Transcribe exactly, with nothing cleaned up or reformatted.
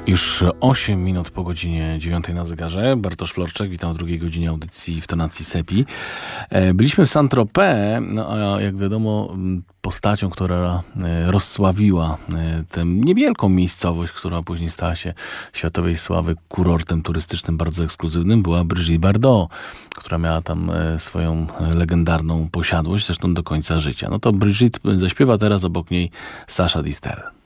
Już osiem minut po godzinie dziewiątej na zegarze. Bartosz Florczak, witam w drugiej godzinie audycji w tonacji Sepi. Byliśmy w Saint-Tropez, no a jak wiadomo postacią, która rozsławiła tę niewielką miejscowość, która później stała się światowej sławy kurortem turystycznym bardzo ekskluzywnym, była Brigitte Bardot, która miała tam swoją legendarną posiadłość, zresztą do końca życia. No to Brigitte zaśpiewa teraz obok niej Sacha Distel.